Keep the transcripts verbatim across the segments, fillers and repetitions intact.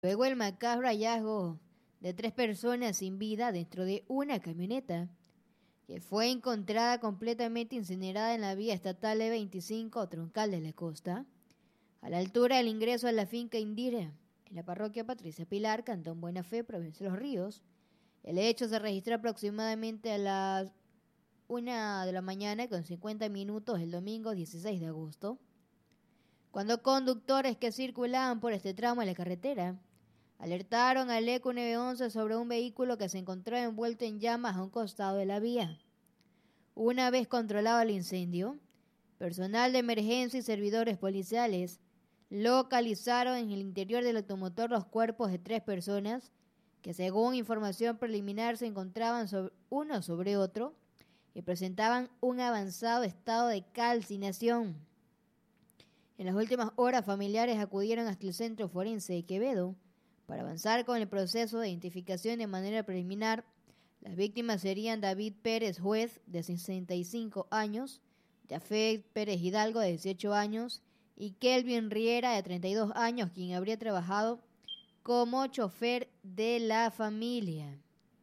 Luego el macabro hallazgo de tres personas sin vida dentro de una camioneta que fue encontrada completamente incinerada en la vía estatal E veinticinco Troncal de la Costa, a la altura del ingreso a la finca Indira, en la parroquia Patricia Pilar, Cantón Buena Fe, provincia de Los Ríos. El hecho se registró aproximadamente a las una de la mañana con cincuenta minutos el domingo dieciséis de agosto, cuando conductores que circulaban por este tramo de la carretera alertaron al E C U nueve once sobre un vehículo que se encontraba envuelto en llamas a un costado de la vía. Una vez controlado el incendio, personal de emergencia y servidores policiales localizaron en el interior del automotor los cuerpos de tres personas que, según información preliminar, se encontraban sobre, uno sobre otro y presentaban un avanzado estado de calcinación. En las últimas horas, familiares acudieron hasta el Centro Forense de Quevedo para avanzar con el proceso de identificación de manera preliminar. Las víctimas serían David Pérez Juez, de sesenta y cinco años, Jafet Pérez Hidalgo, de dieciocho años, y Kelvin Riera, de treinta y dos años, quien habría trabajado como chofer de la familia.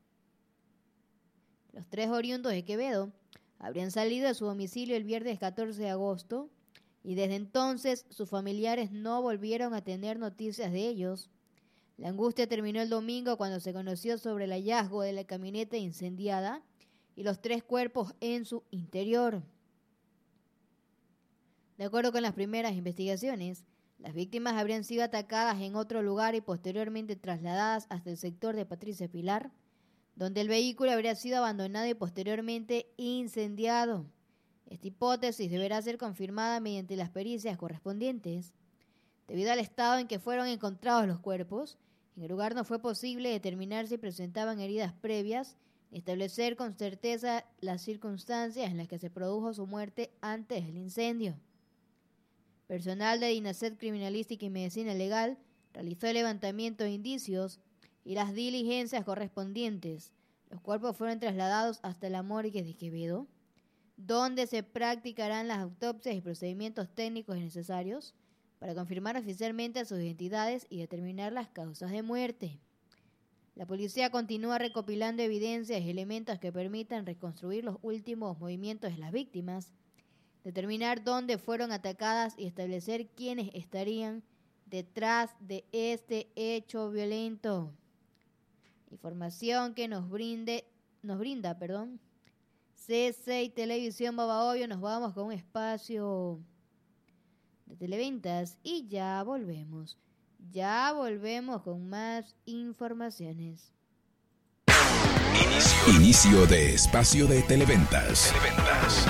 Los tres oriundos de Quevedo habrían salido de su domicilio el viernes catorce de agosto y desde entonces sus familiares no volvieron a tener noticias de ellos. La angustia terminó el domingo cuando se conoció sobre el hallazgo de la camioneta incendiada y los tres cuerpos en su interior. De acuerdo con las primeras investigaciones, las víctimas habrían sido atacadas en otro lugar y posteriormente trasladadas hasta el sector de Patricia Pilar, donde el vehículo habría sido abandonado y posteriormente incendiado. Esta hipótesis deberá ser confirmada mediante las pericias correspondientes. Debido al estado en que fueron encontrados los cuerpos, en el lugar no fue posible determinar si presentaban heridas previas ni establecer con certeza las circunstancias en las que se produjo su muerte antes del incendio. Personal de DINASET Criminalística y Medicina Legal realizó el levantamiento de indicios y las diligencias correspondientes. Los cuerpos fueron trasladados hasta la morgue de Quevedo, donde se practicarán las autopsias y procedimientos técnicos necesarios para confirmar oficialmente sus identidades y determinar las causas de muerte. La policía continúa recopilando evidencias y elementos que permitan reconstruir los últimos movimientos de las víctimas, determinar dónde fueron atacadas y establecer quiénes estarían detrás de este hecho violento. Información que nos brinde, nos brinda, perdón, C seis Televisión Babahoyo. Nos vamos con un espacio de televentas y ya volvemos. Ya volvemos con más informaciones. Inicio, Inicio de espacio de televentas. Televentas.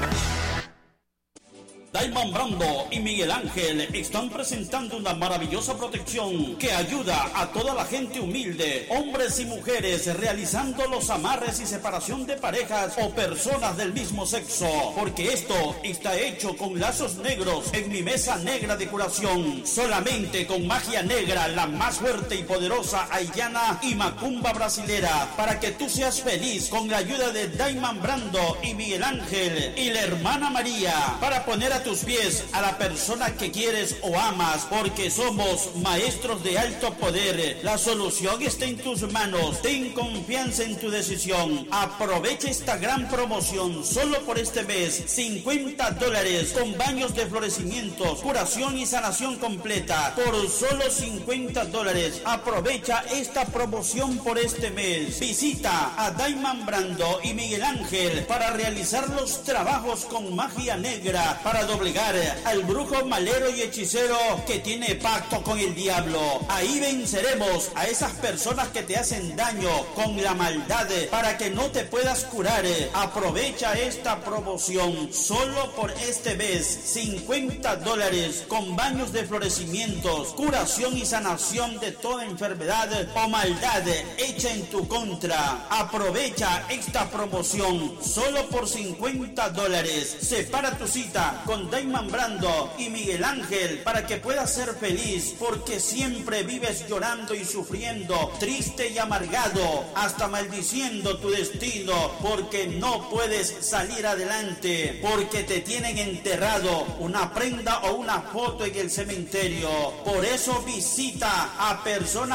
Daiman Brando y Miguel Ángel están presentando una maravillosa protección que ayuda a toda la gente humilde, hombres y mujeres, realizando los amarres y separación de parejas o personas del mismo sexo, porque esto está hecho con lazos negros en mi mesa negra de curación, solamente con magia negra, la más fuerte y poderosa haitiana y macumba brasilera, para que tú seas feliz con la ayuda de Daiman Brando y Miguel Ángel y la hermana María, para poner a tus pies a la persona que quieres o amas, porque somos maestros de alto poder. La solución está en tus manos. Ten confianza en tu decisión. Aprovecha esta gran promoción solo por este mes. cincuenta dólares con baños de florecimientos, curación y sanación completa por solo cincuenta dólares. Aprovecha esta promoción por este mes. Visita a Daiman Brando y Miguel Ángel para realizar los trabajos con magia negra, para doblegar al brujo, malero y hechicero que tiene pacto con el diablo. Ahí venceremos a esas personas que te hacen daño con la maldad, para que no te puedas curar. Aprovecha esta promoción solo por este mes. cincuenta dólares con baños de florecimientos, curación y sanación de toda enfermedad o maldad hecha en tu contra. Aprovecha esta promoción solo por cincuenta dólares. Separa tu cita con con Dayman Brando y Miguel Ángel para que puedas ser feliz, porque siempre vives llorando y sufriendo, triste y amargado, hasta maldiciendo tu destino, porque no puedes salir adelante, porque te tienen enterrado una prenda o una foto en el cementerio. Por eso visita a personas